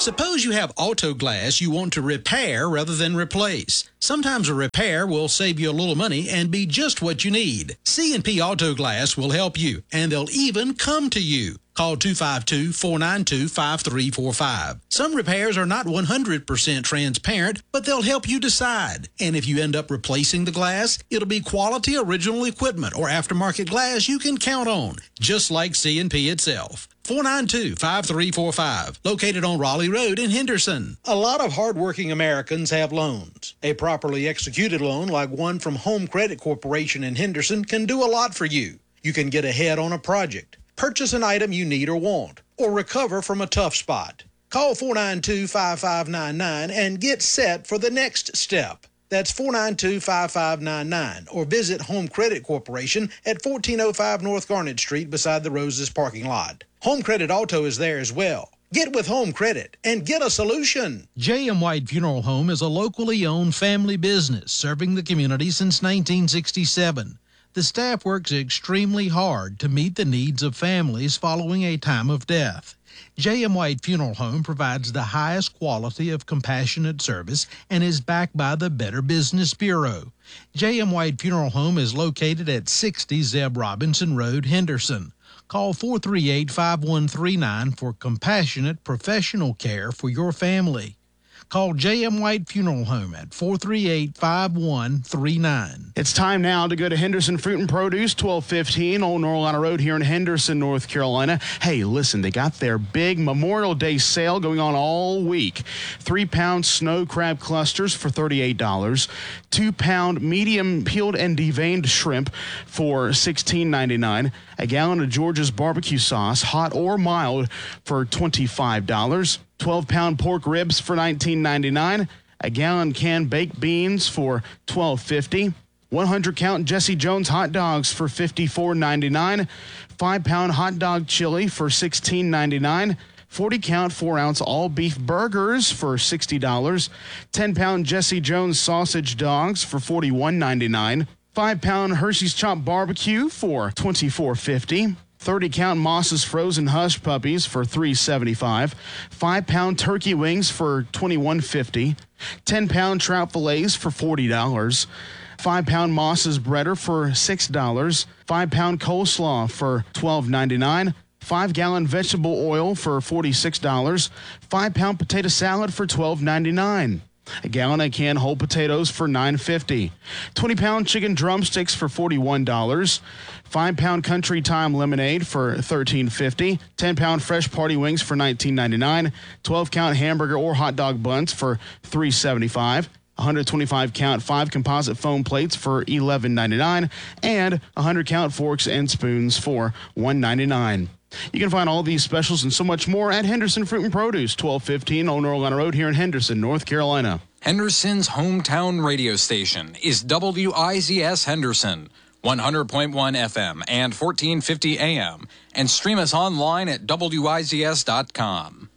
Suppose you have auto glass you want to repair rather than replace. Sometimes a repair will save you a little money and be just what you need. C&P Auto Glass will help you, and they'll even come to you. Call 252-492-5345. Some repairs are not 100% transparent, but they'll help you decide. And if you end up replacing the glass, it'll be quality original equipment or aftermarket glass you can count on, just like C&P itself. 492-5345, located on Raleigh Road in Henderson. A lot of hardworking Americans have loans. A properly executed loan like one from Home Credit Corporation in Henderson can do a lot for you. You can get ahead on a project, purchase an item you need or want, or recover from a tough spot. Call 492-5599 and get set for the next step. That's 492-5599, or visit Home Credit Corporation at 1405 North Garnet Street beside the Roses parking lot. Home Credit Auto is there as well. Get with Home Credit and get a solution. J.M. White Funeral Home is a locally owned family business serving the community since 1967. The staff works extremely hard to meet the needs of families following a time of death. J.M. White Funeral Home provides the highest quality of compassionate service and is backed by the Better Business Bureau. J.M. White Funeral Home is located at 60 Zeb Robinson Road, Henderson. Call 438-5139 for compassionate professional care for your family. Call J.M. White Funeral Home at 438-5139. It's time now to go to Henderson Fruit and Produce, 1215 Old Norlina Road here in Henderson, North Carolina. Hey, listen, they got their big Memorial Day sale going on all week. 3-pound snow crab clusters for $38. 2-pound medium peeled and deveined shrimp for $16.99. A gallon of George's barbecue sauce, hot or mild, for $25. 12-pound pork ribs for $19.99. A gallon canned baked beans for $12.50. 100-count Jesse Jones hot dogs for $54.99. 5-pound hot dog chili for $16.99. 40-count 4-ounce all-beef burgers for $60. 10-pound Jesse Jones sausage dogs for $41.99. 5-pound Hershey's Chopped Barbecue for $24.50. 30-count Moss's Frozen Hush Puppies for $3.75. 5-pound turkey wings for $21.50. 10-pound trout fillets for $40. 5-pound Moss's Breader for $6. 5-pound coleslaw for $12.99. 5-gallon vegetable oil for $46. 5-pound potato salad for $12.99. A gallon of canned whole potatoes for $9.50. 20-pound chicken drumsticks for $41. 5-pound Country Time lemonade for $13.50. 10-pound fresh party wings for $19.99. 12-count hamburger or hot dog buns for $3.75. 125-count 5 composite foam plates for $11.99. And 100-count forks and spoons for $1.99. You can find all these specials and so much more at Henderson Fruit and Produce, 1215 Old Norlina Road here in Henderson, North Carolina. Henderson's hometown radio station is WIZS Henderson, 100.1 FM and 1450 AM, and stream us online at WIZS.com.